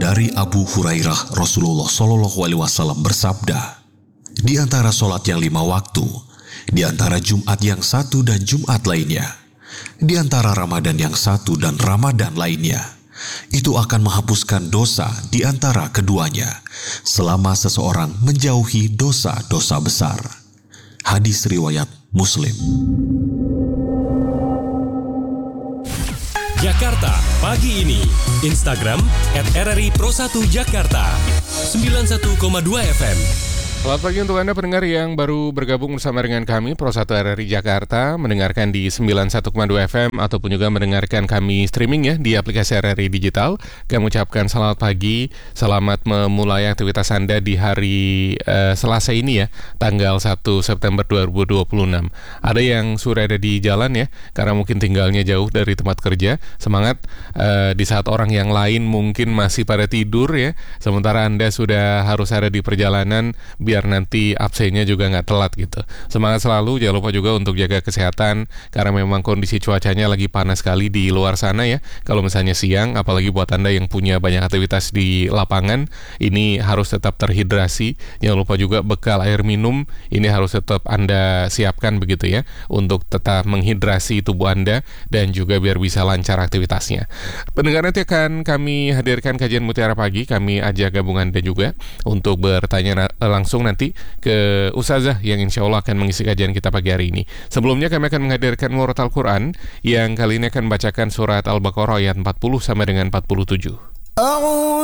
Dari Abu Hurairah, Rasulullah SAW bersabda, di antara sholat yang 5 waktu, di antara Jumat yang satu dan Jumat lainnya, di antara Ramadan yang satu dan Ramadan lainnya, itu akan menghapuskan dosa di antara keduanya, selama seseorang menjauhi dosa-dosa besar. Hadis riwayat Muslim. Jakarta Pagi Ini. Instagram @RRI Pro 1 Jakarta 91,2 FM. Selamat pagi untuk Anda pendengar yang baru bergabung bersama dengan kami Pro 1 RRI Jakarta, mendengarkan di 91,2 FM ataupun juga mendengarkan kami streaming ya di aplikasi RRI Digital. Kami ucapkan selamat pagi, selamat memulai aktivitas Anda di hari Selasa ini ya, tanggal 1 September 2026. Ada yang sudah ada di jalan ya, karena mungkin tinggalnya jauh dari tempat kerja. Semangat di saat orang yang lain mungkin masih pada tidur ya, sementara Anda sudah harus ada di perjalanan, biar nanti absennya juga nggak telat gitu. Semangat selalu, jangan lupa juga untuk jaga kesehatan, karena memang kondisi cuacanya lagi panas sekali di luar sana ya. Kalau misalnya siang, apalagi buat Anda yang punya banyak aktivitas di lapangan, ini harus tetap terhidrasi. Jangan lupa juga bekal air minum, ini harus tetap Anda siapkan begitu ya, untuk tetap menghidrasi tubuh Anda dan juga biar bisa lancar aktivitasnya. Pendengar, nanti akan kami hadirkan kajian Mutiara Pagi, kami ajak gabungan Anda juga untuk bertanya langsung nanti ke Ustazah yang insya Allah akan mengisi kajian kita pagi hari ini. Sebelumnya kami akan menghadirkan Murotal Quran yang kali ini akan bacakan surat Al-Baqarah ayat 40 sama dengan 47.